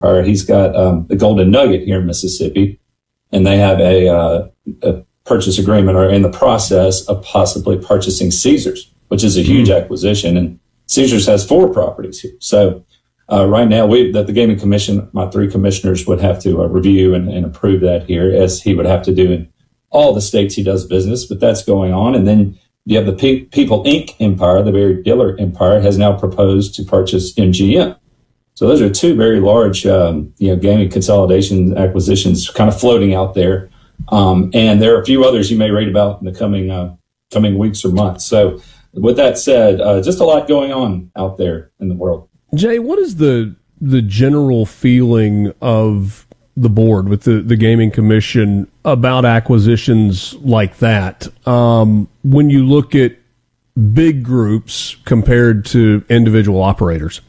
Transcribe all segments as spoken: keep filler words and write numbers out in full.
Empire. He's got um, the Golden Nugget here in Mississippi, and they have a, uh, a purchase agreement or in the process of possibly purchasing Caesars, which is a huge mm-hmm. acquisition. And Caesars has four properties here. So uh, right now, we that the Gaming Commission, my three commissioners would have to uh, review and, and approve that here, as he would have to do in all the states he does business. But that's going on. And then you have the Pe- People Incorporated empire, the Barry Diller empire, has now proposed to purchase M G M. So those are two very large, um, you know, gaming consolidation acquisitions kind of floating out there. Um, and there are a few others you may read about in the coming uh, coming weeks or months. So with that said, uh, just a lot going on out there in the world. Jay, what is the the general feeling of the board with the, the Gaming Commission about acquisitions like that? Um, when you look at big groups compared to individual operators?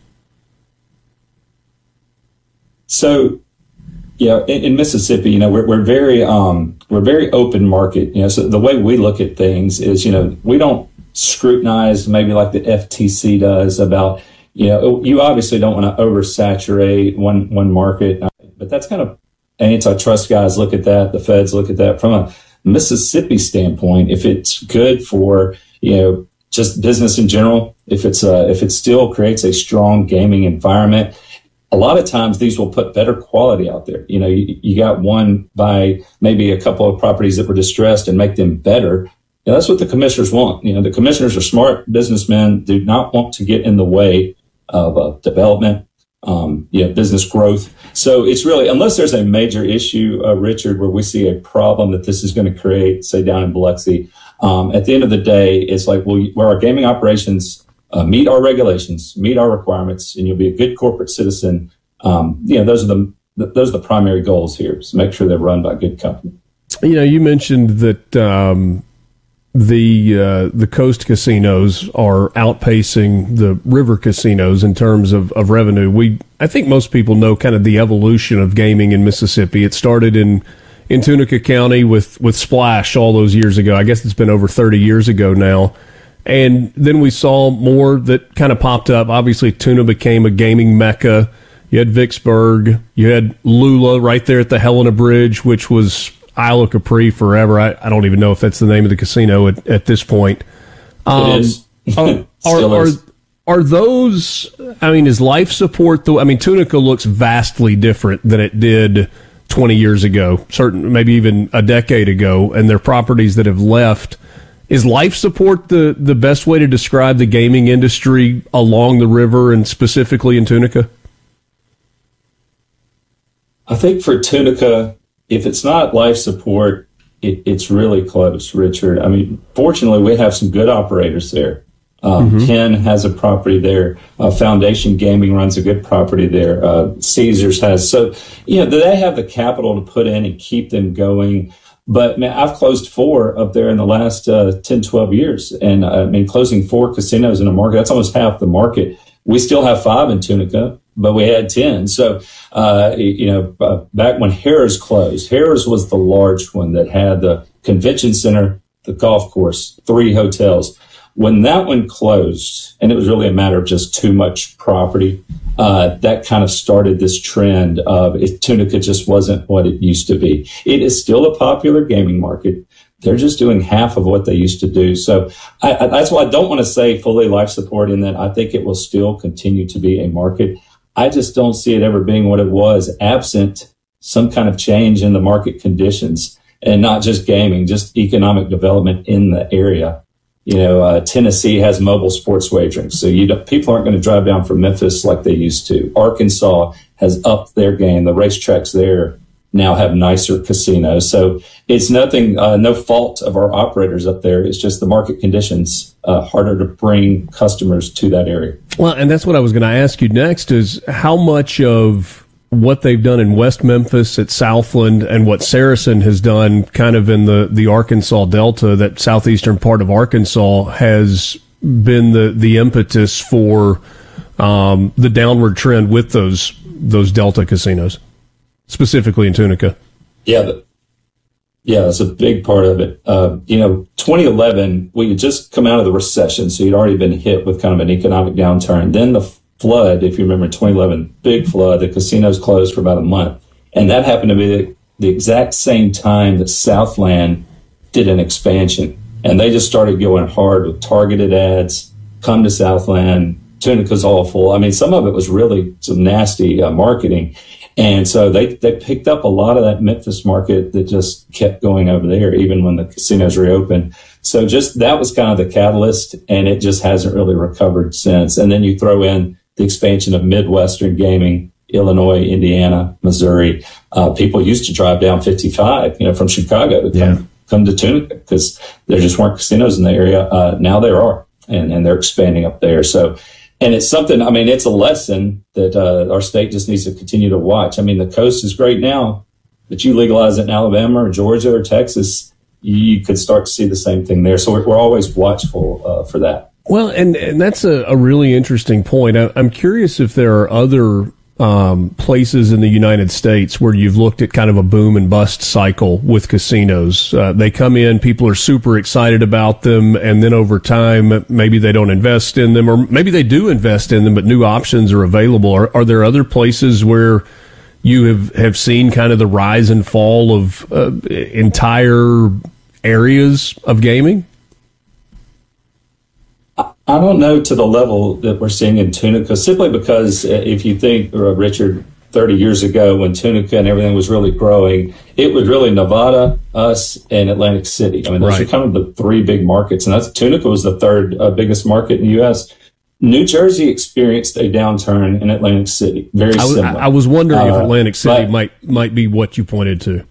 So, yeah, in, in Mississippi, you know, we're, we're very, um, we're very open market. You know, so the way we look at things is, you know, we don't scrutinize maybe like the F T C does about, you know, you obviously don't want to oversaturate one, one market. But that's kind of antitrust guys look at that. The feds look at that from a Mississippi standpoint. If it's good for, you know, just business in general, if it's uh, if it still creates a strong gaming environment, a lot of times these will put better quality out there. You know, you, you got one by maybe a couple of properties that were distressed and make them better. You know, that's what the commissioners want. You know, the commissioners are smart businessmen, do not want to get in the way of uh, development. Um, yeah, business growth. So it's really, unless there's a major issue, uh, Richard, where we see a problem that this is going to create, say down in Biloxi, um, at the end of the day, it's like, well, where our gaming operations uh, meet our regulations, meet our requirements, and you'll be a good corporate citizen. Um, you know, those are the those are the primary goals here. So make sure they're run by a good company. You know, you mentioned that um, the uh, the coast casinos are outpacing the river casinos in terms of, of revenue. We I think most people know kind of the evolution of gaming in Mississippi. It started in, in Tunica County with, with Splash all those years ago. I guess it's been over thirty years ago now. And then we saw more that kind of popped up. Obviously, Tuna became a gaming mecca. You had Vicksburg. You had Lula right there at the Helena Bridge, which was Isle of Capri forever. I, I don't even know if that's the name of the casino at, at this point. Um, it is. are, are, is. Are, are those, I mean, is life support, the, I mean, Tunica looks vastly different than it did twenty years ago, certain, maybe even a decade ago, and there are properties that have left. Is life support the, the best way to describe the gaming industry along the river and specifically in Tunica? I think for Tunica, if it's not life support, it, it's really close, Richard. I mean, fortunately, we have some good operators there. Um, mm-hmm. Ken has a property there. Uh, Foundation Gaming runs a good property there. Uh, Caesars has. So, you know, they have the capital to put in and keep them going. But, man, I've closed four up there in the last uh, ten, twelve years. And, uh, I mean, closing four casinos in a market, that's almost half the market. We still have five in Tunica, but we had ten. So, uh, you know, uh, back when Harrah's closed, Harrah's was the large one that had the convention center, the golf course, three hotels. When that one closed, and it was really a matter of just too much property, uh, that kind of started this trend of it, Tunica just wasn't what it used to be. It is still a popular gaming market. They're just doing half of what they used to do. So I, I, that's why I don't want to say fully life support in that I think it will still continue to be a market. I just don't see it ever being what it was absent some kind of change in the market conditions, and not just gaming, just economic development in the area. You know, uh, Tennessee has mobile sports wagering, so you don't, people aren't going to drive down from Memphis like they used to. Arkansas has upped their game. The racetracks there now have nicer casinos. So it's nothing, uh, no fault of our operators up there. It's just the market conditions, uh, harder to bring customers to that area. Well, and that's what I was going to ask you next is how much of what they've done in West Memphis at Southland and what Saracen has done kind of in the, the Arkansas Delta, that southeastern part of Arkansas, has been the, the impetus for um, the downward trend with those those Delta casinos, specifically in Tunica. Yeah, the, yeah, that's a big part of it. Uh, you know, twenty eleven, we had just come out of the recession, so you'd already been hit with kind of an economic downturn. Then the flood, if you remember twenty eleven, big flood, the casinos closed for about a month. And that happened to be the, the exact same time that Southland did an expansion. And they just started going hard with targeted ads, come to Southland, Tunica's awful. I mean, some of it was really some nasty uh, marketing. And so they, they picked up a lot of that Memphis market that just kept going over there, even when the casinos reopened. So just that was kind of the catalyst, and it just hasn't really recovered since. And then you throw in the expansion of Midwestern gaming, Illinois, Indiana, Missouri. Uh, people used to drive down fifty-five, you know, from Chicago to come, yeah. come to Tunica because there just weren't casinos in the area. Uh, now there are, and, and they're expanding up there. So, and it's something, I mean, it's a lesson that uh, our state just needs to continue to watch. I mean, the coast is great now, but you legalize it in Alabama or Georgia or Texas, you could start to see the same thing there. So we're, we're always watchful uh, for that. Well, and, and that's a, a really interesting point. I, I'm curious if there are other um, places in the United States where you've looked at kind of a boom and bust cycle with casinos. Uh, they come in, people are super excited about them, and then over time, maybe they don't invest in them, or maybe they do invest in them, but new options are available. Are, are there other places where you have, have seen kind of the rise and fall of uh, entire areas of gaming? I don't know to the level that we're seeing in Tunica, simply because if you think, uh, Richard, thirty years ago when Tunica and everything was really growing, it was really Nevada, us, and Atlantic City. I mean, those right. are kind of the three big markets, and that's Tunica was the third uh, biggest market in the U S. New Jersey experienced a downturn in Atlantic City, very I was, similar. I was wondering uh, if Atlantic City but, might might be what you pointed to.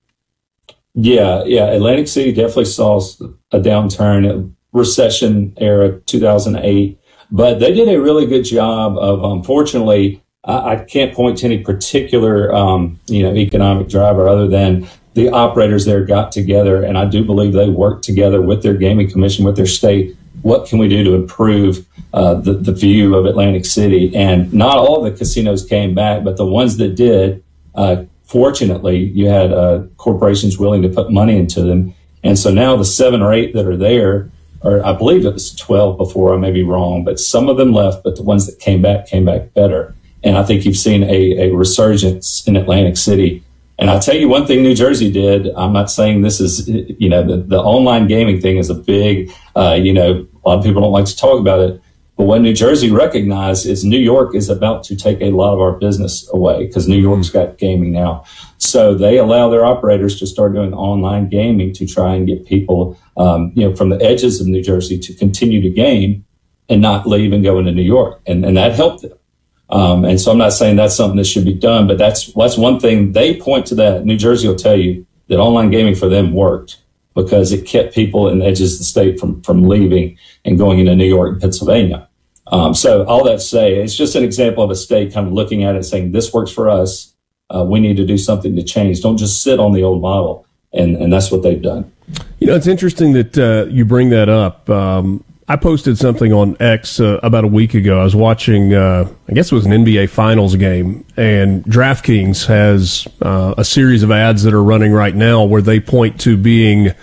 Yeah, yeah, Atlantic City definitely saw a downturn. Recession era, two thousand eight, but they did a really good job of, unfortunately, I, I can't point to any particular, um, you know, economic driver other than the operators there got together, and I do believe they worked together with their gaming commission, with their state. What can we do to improve uh, the, the view of Atlantic City? And not all of the casinos came back, but the ones that did, uh, fortunately, you had uh, corporations willing to put money into them. And so now the seven or eight that are there, or I believe it was twelve before, I may be wrong, but some of them left, but the ones that came back came back better. And I think you've seen a, a resurgence in Atlantic City. And I'll tell you one thing New Jersey did. I'm not saying this is, you know, the, the online gaming thing is a big, uh, you know, a lot of people don't like to talk about it. But what New Jersey recognized is New York is about to take a lot of our business away because New York's got gaming now. So they allow their operators to start doing online gaming to try and get people, um, you know, from the edges of New Jersey to continue to game and not leave and go into New York. And, and that helped them. Um, and so I'm not saying that's something that should be done, but that's, that's one thing they point to that. New Jersey will tell you that online gaming for them worked because it kept people in the edges of the state from, from leaving and going into New York and Pennsylvania. Um, so all that to say, it's just an example of a state kind of looking at it saying, this works for us. Uh, we need to do something to change. Don't just sit on the old model. And, and that's what they've done. You know, it's interesting that uh, you bring that up. Um, I posted something on X uh, about a week ago. I was watching, uh, I guess it was an N B A Finals game, and DraftKings has uh, a series of ads that are running right now where they point to being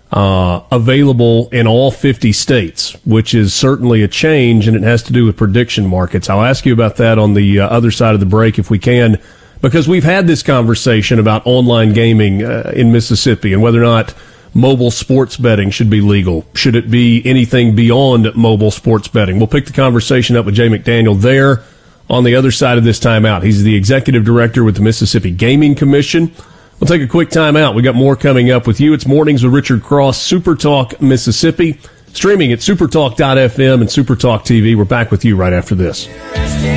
uh, available in all fifty states, which is certainly a change, and it has to do with prediction markets. I'll ask you about that on the uh, other side of the break if we can, because we've had this conversation about online gaming uh, in Mississippi and whether or not mobile sports betting should be legal. Should it be anything beyond mobile sports betting? We'll pick the conversation up with Jay McDaniel there on the other side of this timeout. He's the executive director with the Mississippi Gaming Commission. We'll take a quick timeout. We got more coming up with you. It's Mornings with Richard Cross, Super Talk Mississippi, streaming at supertalk dot f m and Supertalk T V. We're back with you right after this.